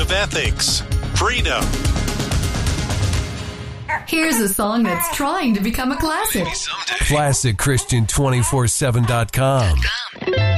of ethics, freedom. Here's a song that's trying to become a classic. ClassicChristian247.com.